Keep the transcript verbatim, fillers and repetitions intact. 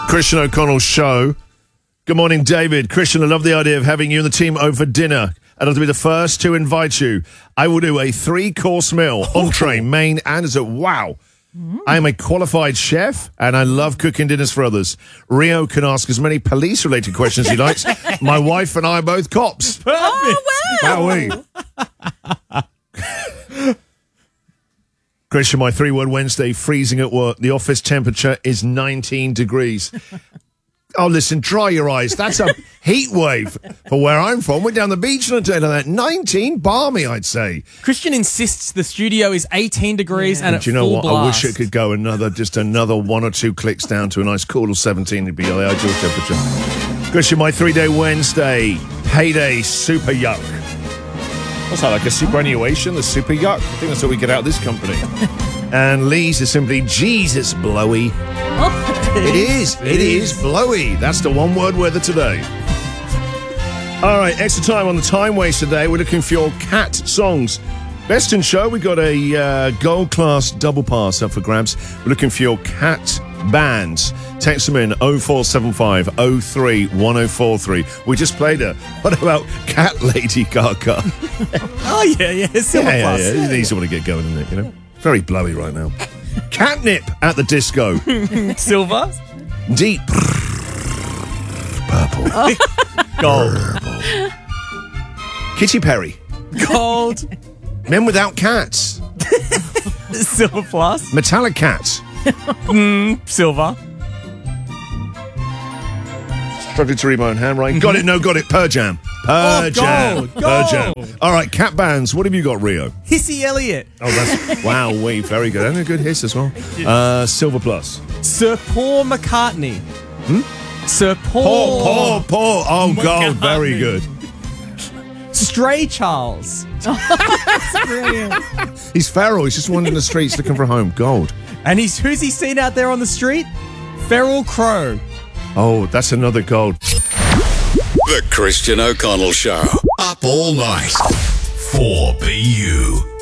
Christian O'Connell Show. Good morning, David. Christian, I love the idea of having you and the team over for dinner. I'd love to be the first to invite you. I will do a three-course meal, entree, main, and dessert. Wow. Mm. I am a qualified chef, and I love cooking dinners for others. Rio can ask as many police-related questions he likes. My wife and I are both cops. Perfect. Oh, wow. Christian, my three-word Wednesday, freezing at work. The office temperature is nineteen degrees. Oh, listen, dry your eyes. That's a heat wave for where I'm from. We're down the beach on a day like that. nineteen, balmy, I'd say. Christian insists the studio is eighteen degrees yeah. and but at you know full what? blast. I wish it could go another, just another one or two clicks down to a nice cool seventeen to be the ideal temperature. Christian, my three-day Wednesday, payday super yuck. What's that, like a superannuation, the super yuck? I think that's what we get out of this company. And Lee's is simply Jesus blowy. It is. It, it is. is blowy. That's the one-word word of today. All right, extra time on the time waste today. We're looking for your cat songs. Best in show, we got a uh, gold class double pass up for grabs. We're looking for your cat bands. Text them in oh four seven five oh three one oh four three. We just played her. What about Cat Lady Gaga? Oh, yeah, yeah. Silver yeah, plus. yeah, yeah. You need someone to get going in it, you know? Very blowy right now. Catnip at the disco. Silver. Deep. Purple. Gold. Purple. Katy Perry. Gold. Men Without Cats. Silver plus. Metallic Cats. mm, silver. Struggling to read my own handwriting. Got it, no, got it. Pearl Jam. Pearl oh, Jam. Gold, Pearl gold. Jam. All right, cat bands. What have you got, Rio? Hissy Elliott. Oh, that's wow, wait, very good. And a good hiss as well. Uh, Silver plus. Sir Paul McCartney. Hmm? Sir Paul. Paul, Paul, Paul. Oh, McCartney. gold, very good. Stray Charles. That's brilliant. He's feral. He's just wandering the streets looking for a home. Gold. And he's who's he seen out there on the street? Feral Crow. Oh, that's another gold. The Christian O'Connell Show. Up all night. four B U.